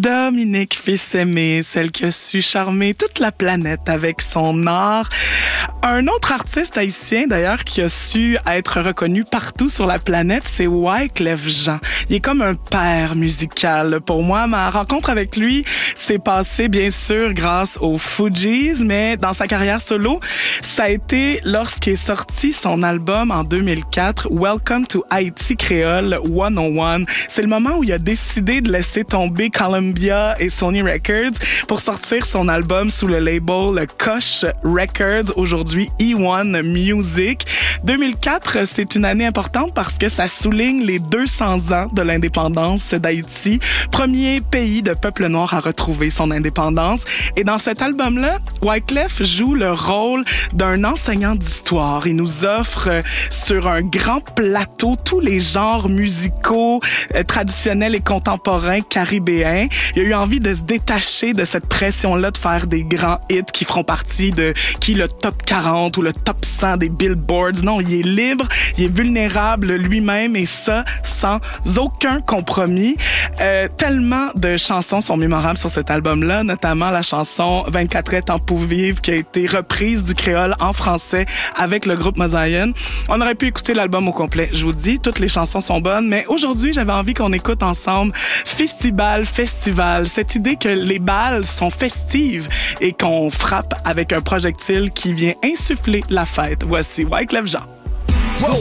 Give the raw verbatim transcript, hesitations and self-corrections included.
Dominique Fils-Aimé, celle qui a su charmer toute la planète avec son art. Un autre artiste haïtien, d'ailleurs, qui a su être reconnu partout sur la planète, c'est Wyclef Jean. Il est comme un père musical. Pour moi, ma rencontre avec lui s'est passée, bien sûr, grâce aux Fugees, mais dans sa carrière solo, ça a été lorsqu'il est sorti son album en deux mille quatre, Welcome to Haïti Créole cent un. C'est le moment où il a décidé de laisser tomber Columbia et Sony Records pour sortir son album sous le label Koch Records, aujourd'hui E un Music. deux mille quatre, c'est une année importante parce que ça souligne les deux cents ans de l'indépendance d'Haïti, premier pays de peuple noir à retrouver son indépendance. Et dans cet album-là, Wyclef joue le rôle d'un enseignant d'histoire. Il nous offre euh, sur un grand plateau tous les genres musicaux euh, traditionnels et contemporains caribéens. Il a eu envie de se détacher de cette pression-là de faire des grands hits qui feront partie de qui le top quarante ou le top cent des billboards. Non, il est libre, il est vulnérable lui-même et ça sans aucun compromis. Euh, tellement de chansons sont mémorables sur cet album-là, notamment la chanson vingt-quatre est temps pour vivre qui a été reprise du créole en français avec le groupe Mosaïen. On aurait pu écouter l'album au complet, je vous le dis, toutes les chansons sont bonnes, mais aujourd'hui, j'avais envie qu'on écoute ensemble Festival, Festival, cette idée que les balles sont festives et qu'on frappe avec un projectile qui vient insuffler la fête. Voici Wyclef Jean.